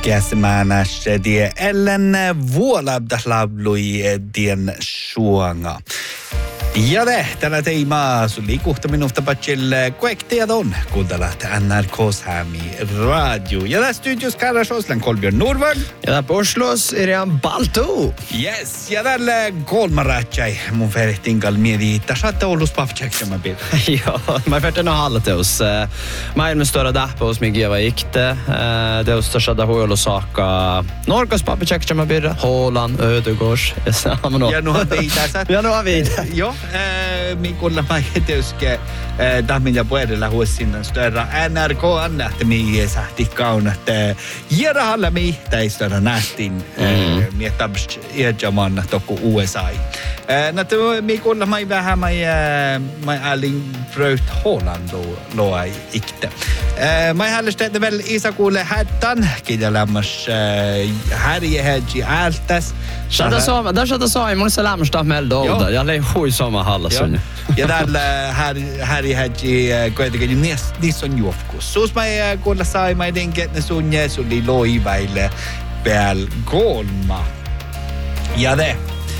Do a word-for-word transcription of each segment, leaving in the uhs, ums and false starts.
käsmäännäs die ellen vuolabdas lablui dien suanga. Ja det, tällä teemaa suli kuhta minuutta patsille kuektiedon kuuntelat N R K:s Hämi radio. Ja där studios kallas Oslan Kolbjörn Norvang. Ja där på Oslos är det en Balto. Yes, ja där kolmaratsai mun verehtin kalmieri. Tässä on Oulus pafcheksama bil. Ja, mä färten har alla teos. Mä med stora dappa hos mig giva ikte. Det är största där hur saka. Norgas pafcheksama bil. Håland Ödegårds. Ja nu har vi tässä. Ja nu har vi. Ja, eh mikulla mä tietysti tahmin ja puolella huosinnan störa N R K annahti mi sahti kaunat. Ja rahalla mi täistöra nähtiin. Miettabs iäjamanna tokku U S A. Natu mikulla mä vähän mä mä alin bröt Holland loa ikte. Mä hällistä että väl isakulle hättan kidalammas härje häji altas. Shada sama, där shada sa i måste lämsta med då. Jag lei hui sama halla sun. Ja täällä härje häji kuitenkin niis niis on juofkus. Sus mä kuulla sai mä edenkin ne sun jäsuli loivaille pääl kolma. Ja det.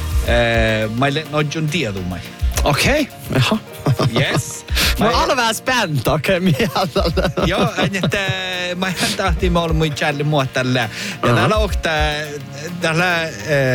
Mä len nojun tiedu mai. Okej. Jaha. Yes. Mä alla var spänt, okej, mielellä. Joo, että mä tahtiin mä ollut mun challi muotalle. Ja täällä okta täällä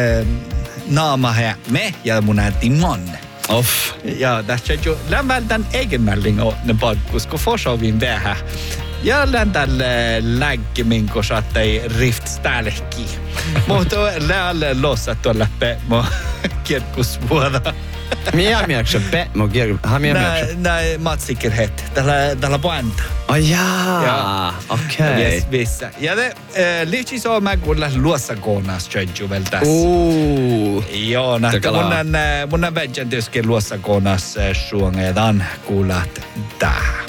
naama hä me ja mun äiti monne. Off. Ja tässä jo lämmältän egemälling on ne pakkus, kun forsovin vähän. Ja läntän läggimin, kun saattei rift stälki. Mutta läälle lossa tuolla pe mo kirkkusvuoda. Mia miekse pe mo kirk. Ha mia miekse. Nej, matsikkerhet. Tällä tällä poänta. Oh ja. Okej. Yes, vissa. Ja det liitsi så mä kuulla luossa koonas tjöjju väl tässä. Ooh. Joo, nähtä mun mun väjän työsken luossa koonas suongedan kuulat tää.